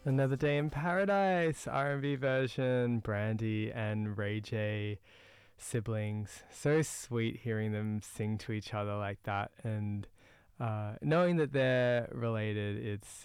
Another Day in Paradise, R&B version, Brandy and Ray J, siblings. So sweet hearing them sing to each other like that, and knowing that they're related.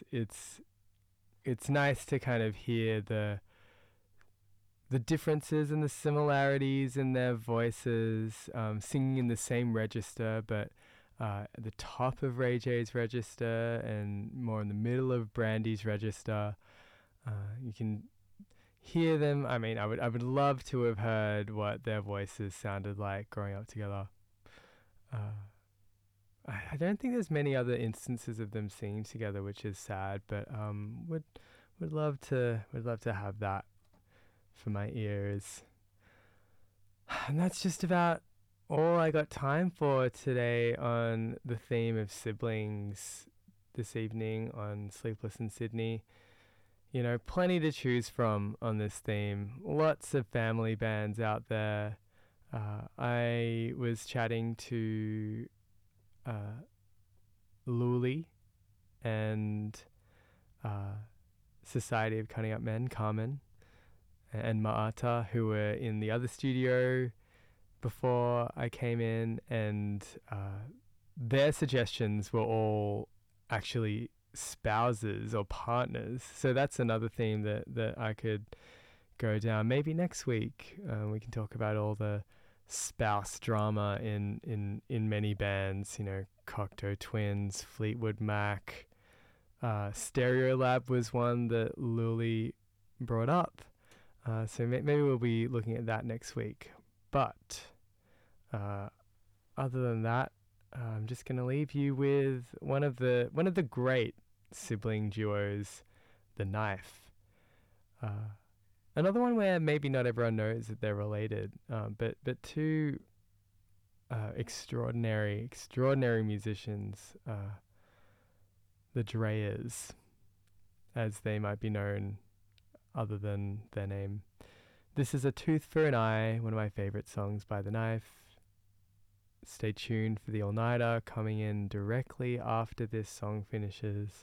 It's nice to kind of hear the differences and the similarities in their voices, singing in the same register, but at the top of Ray J's register and more in the middle of Brandy's register. You can hear them. I mean, I would love to have heard what their voices sounded like growing up together. Uh, I don't think there's many other instances of them singing together, which is sad. But would love to have that for my ears. And that's just about all I got time for today on the theme of siblings this evening on Sleepless in Sydney. You know, plenty to choose from on this theme. Lots of family bands out there. I was chatting to uh, Luli and uh, Society of Cutting Up Men, Carmen, and Maata, who were in the other studio before I came in, and their suggestions were all actually spouses or partners. So that's another theme that I could go down. Maybe next week we can talk about all the spouse drama in many bands. You know, Cocteau Twins, Fleetwood Mac, Stereolab was one that Luli brought up. So maybe we'll be looking at that next week. But other than that, I'm just going to leave you with one of the great sibling duos, The Knife. Another one where maybe not everyone knows that they're related, but two extraordinary musicians, the Dreyers, as they might be known, other than their name. This is A Tooth for an Eye, one of my favourite songs by The Knife. Stay tuned for the all-nighter coming in directly after this song finishes.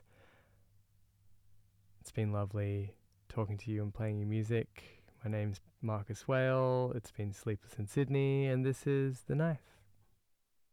It's been lovely talking to you and playing your music. My name's Marcus Whale. It's been Sleepless in Sydney, and this is The Knife.